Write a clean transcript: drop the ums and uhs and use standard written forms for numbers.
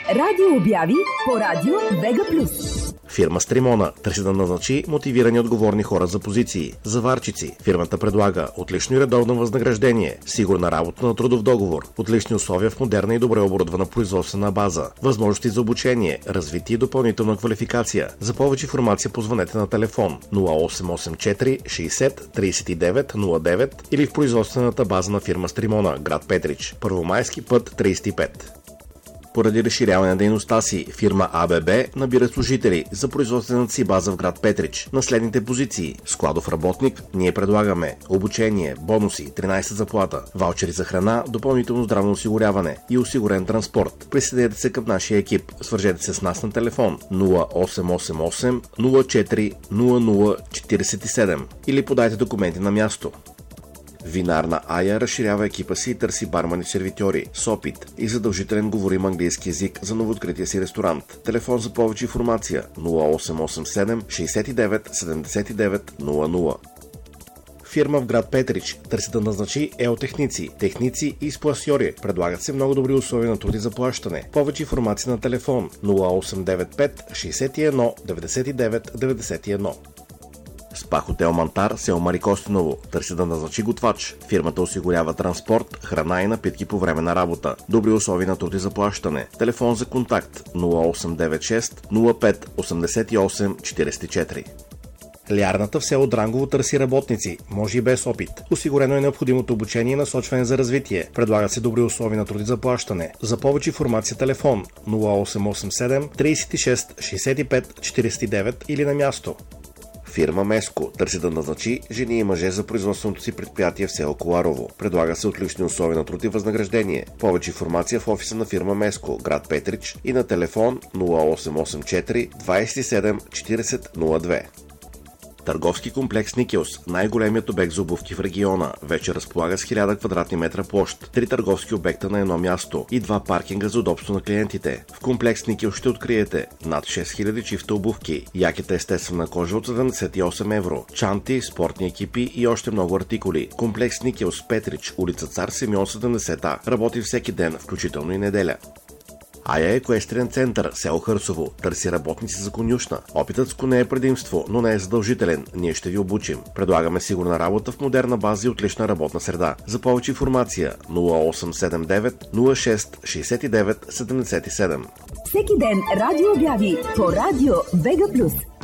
Радио обяви по радио Вега Плюс. Фирма Стримона търси да назначи мотивирани отговорни хора за позиции. Заварчици. Фирмата предлага отлично и редовно възнаграждение, сигурна работа на трудов договор, отлични условия в модерна и добре оборудвана производствена база, възможности за обучение, развитие и допълнителна квалификация. За повече информация позвънете на телефон 0884 60 39 09 или в производствената база на фирма Стримона, град Петрич, Първомайски път 35. Поради разширяване на дейността си, фирма АББ набира служители за производствената си база в град Петрич на следните позиции. Складов работник, ние предлагаме обучение, бонуси, 13 заплата, ваучери за храна, допълнително здравно осигуряване и осигурен транспорт. Присъединете се към нашия екип. Свържете се с нас на телефон 0888 04 0047 или подайте документи на място. Винарна Ая разширява екипа си и търси бармани-сервитьори с опит и задължителен говорим английски език за новооткрития си ресторант. Телефон за повече информация 0887 69 79 00. Фирма в град Петрич търси да назначи еотехници, техници и спласьори. Предлагат се много добри условия на труд и заплащане. Повече информация на телефон 0895 61 99 91. СПА Хотел Мантар, село Марикостиново, търси да назначи готвач. Фирмата осигурява транспорт, храна и напитки по време на работа. Добри условия на труд и заплащане. Телефон за контакт 0896 05 88 44. Лярната в село Дрангово търси работници, може и без опит. Осигурено е необходимото обучение и насочване за развитие. Предлагат се добри условия на труд и заплащане. За повече информация телефон 0887 36 65 49 или на място. Фирма Меско търси да назначи жени и мъже за производственото си предприятие в село Коларово. Предлага се отлични условия на труд и възнаграждение. Повече информация в офиса на фирма Меско, град Петрич и на телефон 0884 27 40 02. Търговски комплекс Никелс, най-големият обект за обувки в региона, вече разполага с 1000 квадратни метра площ, 3 търговски обекта на едно място и 2 паркинга за удобство на клиентите. В комплекс Никелс ще откриете над 6000 чифта обувки, якета естествена кожа от 78 евро, чанти, спортни екипи и още много артикули. Комплекс Никелс, Петрич, улица Цар Симеон 70А, работи всеки ден, включително и неделя. Ая Еквестрен център, село Хърсово, търси работници за конюшна. Опитът с коне е предимство, но не е задължителен. Ние ще ви обучим. Предлагаме сигурна работа в модерна база и отлична работна среда. За повече информация 0879 06 69 77. Всеки ден радио обяви по радио Вега Плюс.